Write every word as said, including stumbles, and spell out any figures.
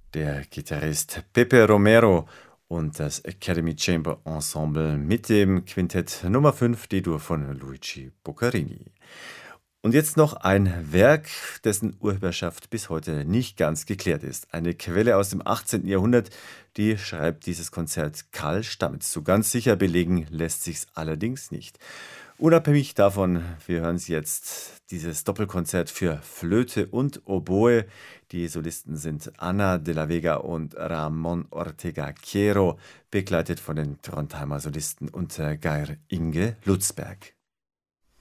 Der Gitarrist Pepe Romero und das Academy Chamber Ensemble mit dem Quintett Nummer fünf D-Dur von Luigi Boccherini. Und jetzt noch ein Werk, dessen Urheberschaft bis heute nicht ganz geklärt ist. Eine Quelle aus dem achtzehnten. Jahrhundert, die schreibt dieses Konzert Karl Stamitz zu. Ganz sicher belegen lässt sich's allerdings nicht. Unabhängig davon, wir hören Sie jetzt dieses Doppelkonzert für Flöte und Oboe. Die Solisten sind Ana de la Vega und Ramon Ortega Quiero, begleitet von den Trondheimer Solisten unter Geir Inge Lutzberg.